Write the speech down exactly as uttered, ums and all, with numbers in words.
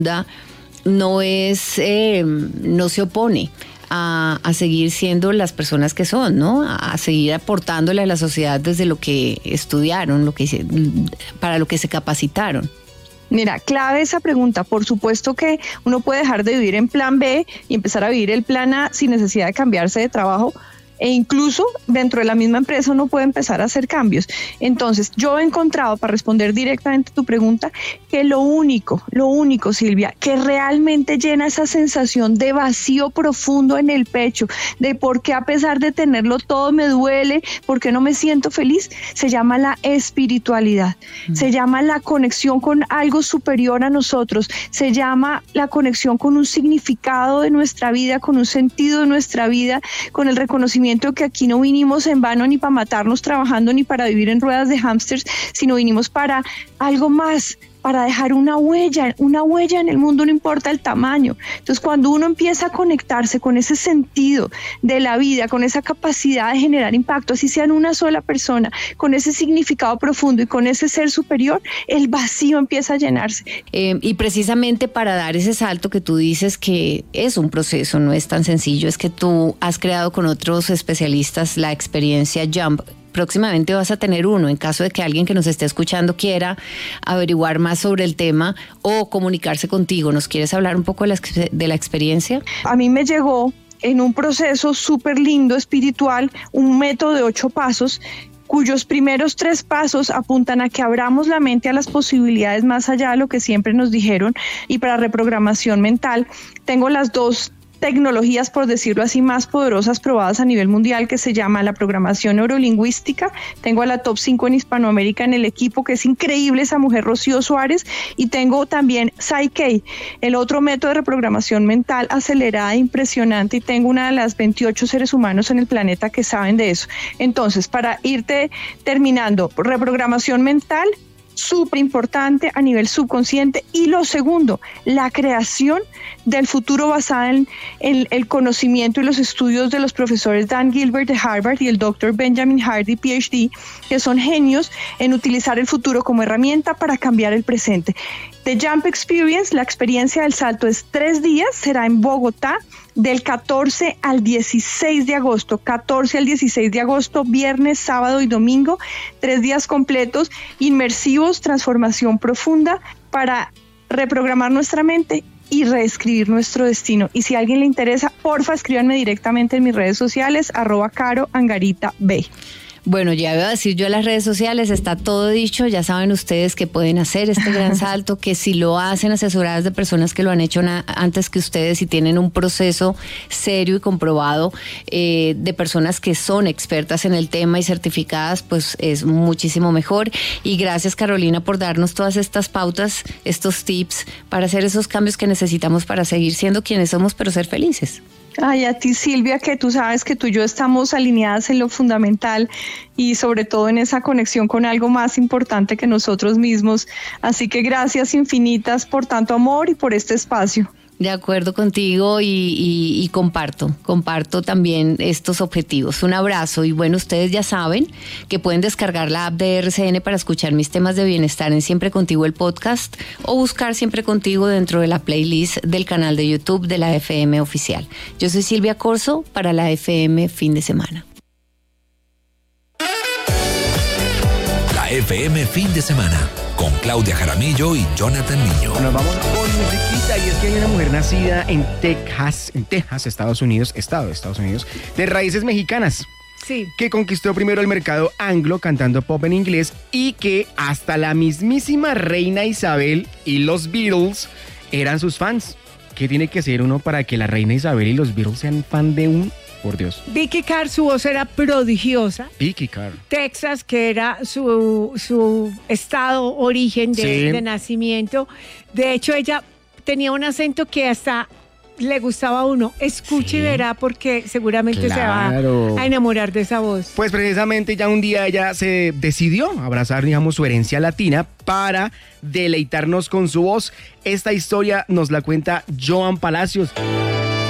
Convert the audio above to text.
no es, eh, no se opone a, a seguir siendo las personas que son, ¿no? A, a seguir aportándole a la sociedad desde lo que estudiaron, lo que para lo que se capacitaron. Mira, clave esa pregunta. Por supuesto que uno puede dejar de vivir en plan B y empezar a vivir el plan A sin necesidad de cambiarse de trabajo. E incluso dentro de la misma empresa uno puede empezar a hacer cambios. Entonces, yo he encontrado, para responder directamente a tu pregunta, que lo único, lo único, Silvia, que realmente llena esa sensación de vacío profundo en el pecho, de por qué a pesar de tenerlo todo me duele, por qué no me siento feliz, se llama la espiritualidad, mm. se llama la conexión con algo superior a nosotros, se llama la conexión con un significado de nuestra vida, con un sentido de nuestra vida, con el reconocimiento que aquí no vinimos en vano ni para matarnos trabajando ni para vivir en ruedas de hámsters, sino vinimos para algo más, para dejar una huella, una huella en el mundo, no importa el tamaño. Entonces, cuando uno empieza a conectarse con ese sentido de la vida, con esa capacidad de generar impacto, así sea en una sola persona, con ese significado profundo y con ese ser superior, el vacío empieza a llenarse. Eh, y precisamente para dar ese salto que tú dices que es un proceso, no es tan sencillo, es que tú has creado con otros especialistas la experiencia Jump. Próximamente vas a tener uno, en caso de que alguien que nos esté escuchando quiera averiguar más sobre el tema o comunicarse contigo. ¿Nos quieres hablar un poco de la, de la experiencia? A mí me llegó en un proceso súper lindo, espiritual, un método de ocho pasos, cuyos primeros tres pasos apuntan a que abramos la mente a las posibilidades más allá de lo que siempre nos dijeron. Y para reprogramación mental tengo las dos tecnologías, por decirlo así, más poderosas probadas a nivel mundial, que se llama la programación neurolingüística. Tengo a la top cinco en Hispanoamérica en el equipo, que es increíble, esa mujer Rocío Suárez, y tengo también Psyche, el otro método de reprogramación mental acelerada, impresionante, y tengo una de las veintiocho seres humanos en el planeta que saben de eso. Entonces, para irte terminando, reprogramación mental, súper importante a nivel subconsciente. Y lo segundo, la creación del futuro basada en, en el conocimiento y los estudios de los profesores Dan Gilbert de Harvard y el doctor Benjamin Hardy, P H D, que son genios en utilizar el futuro como herramienta para cambiar el presente. The Jump Experience, la experiencia del salto, es tres días, será en Bogotá, del catorce al dieciséis de agosto, catorce al dieciséis de agosto, viernes, sábado y domingo, tres días completos, inmersivos, transformación profunda para reprogramar nuestra mente y reescribir nuestro destino. Y si a alguien le interesa, porfa, escríbanme directamente en mis redes sociales, arroba Caro Angarita B. Bueno, ya voy a decir yo en las redes sociales, está todo dicho, ya saben ustedes que pueden hacer este gran salto, que si lo hacen asesoradas de personas que lo han hecho na- antes que ustedes y tienen un proceso serio y comprobado eh, de personas que son expertas en el tema y certificadas, pues es muchísimo mejor. Y gracias, Carolina, por darnos todas estas pautas, estos tips para hacer esos cambios que necesitamos para seguir siendo quienes somos, pero ser felices. Ay, a ti, Silvia, que tú sabes que tú y yo estamos alineadas en lo fundamental y sobre todo en esa conexión con algo más importante que nosotros mismos. Así que gracias infinitas por tanto amor y por este espacio. De acuerdo contigo y, y, y comparto, comparto también estos objetivos. Un abrazo y bueno, ustedes ya saben que pueden descargar la app de R C N para escuchar mis temas de bienestar en Siempre Contigo el podcast o buscar Siempre Contigo dentro de la playlist del canal de YouTube de la F M Oficial. Yo soy Silvia Corzo para la F M Fin de Semana. La F M Fin de Semana con Claudia Jaramillo y Jonathan Niño. Nos vamos con musiquita y es que hay una mujer nacida en Texas, en Texas, Estados Unidos, estado de Estados Unidos, de raíces mexicanas. Sí. Que conquistó primero el mercado anglo cantando pop en inglés y que hasta la mismísima reina Isabel y los Beatles eran sus fans. ¿Qué tiene que ser uno para que la reina Isabel y los Beatles sean fan de un? Por Dios. Vicky Carr, su voz era prodigiosa. Vicky Carr. Texas, que era su, su estado, origen de, Sí. de nacimiento. De hecho, ella tenía un acento que hasta le gustaba a uno. Escuche Sí. y verá, porque seguramente Claro. se va a enamorar de esa voz. Pues precisamente ya un día ella se decidió abrazar, digamos, su herencia latina para deleitarnos con su voz. Esta historia nos la cuenta Joan Palacios.